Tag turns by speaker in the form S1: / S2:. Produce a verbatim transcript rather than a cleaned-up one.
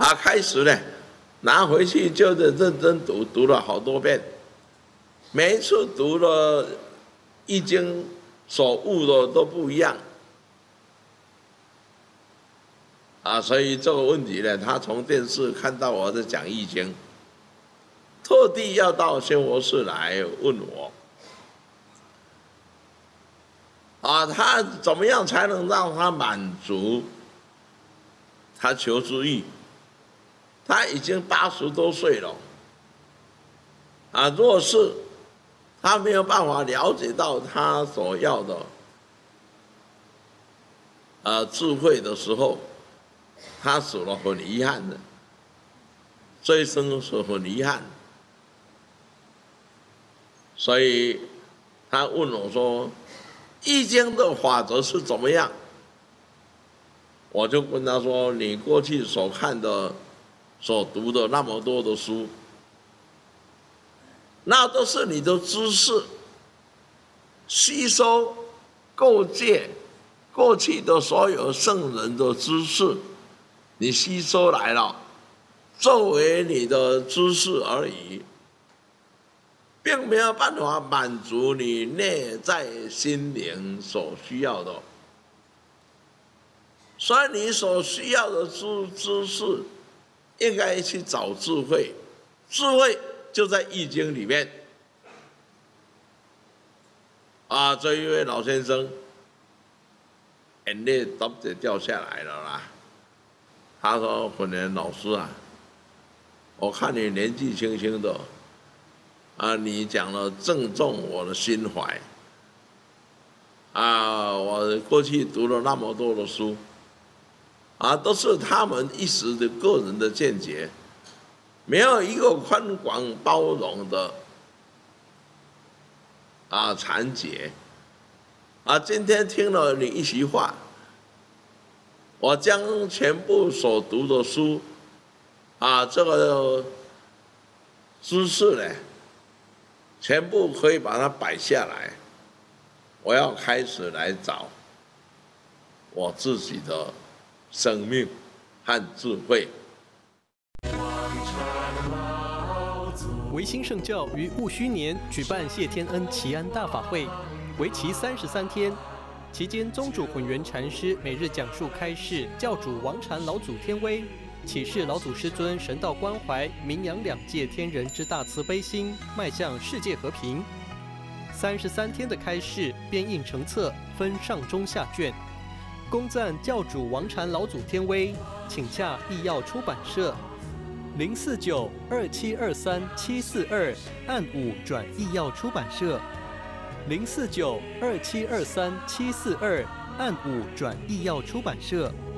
S1: 啊，开始呢，拿回去就是认真读，读了好多遍，每一次读了《易经》所悟的都不一样。啊，所以这个问题呢，他从电视看到我在讲《易经》，特地要到仙佛寺来问我。啊，他怎么样才能让他满足他求知欲？他已经八十多岁了，啊，若是他没有办法了解到他所要的啊智慧的时候，他死了很遗憾的，这一生是很遗憾。所以他问我说：“易经的法则是怎么样？”我就跟他说：“你过去所看的、所读的那么多的书，那都是你的知识，吸收构建过去的所有圣人的知识，你吸收来了，作为你的知识而已。”并没有办法满足你内在心灵所需要的，所以你所需要的知知识，应该去找智慧，智慧就在《易经》里面。啊，这一位老先生眼泪都得掉下来了啦。他说：“混年老师啊，我看你年纪轻轻的。”啊，你讲了正中我的心怀。啊，我过去读了那么多的书，啊，都是他们一时的个人的见解，没有一个宽广包容的啊阐解。啊，今天听了你一席话，我将全部所读的书，啊，这个知识呢，全部可以把它摆下来，我要开始来找我自己的生命和智慧。
S2: 维新圣教于戊戌年举办谢天恩祈安大法会，为期三十三天。期间，宗主混元禅师每日讲述开示教主王禅老祖天威，启示老祖师尊神道关怀，名扬两界天人之大慈悲心，迈向世界和平。三十三天的开示编印成册，分上中下卷，恭赞教主王禅老祖天威，请洽易药出版社零四九二七二三七四二按五转易药出版社零四九二七二三七四二按五转易药出版社。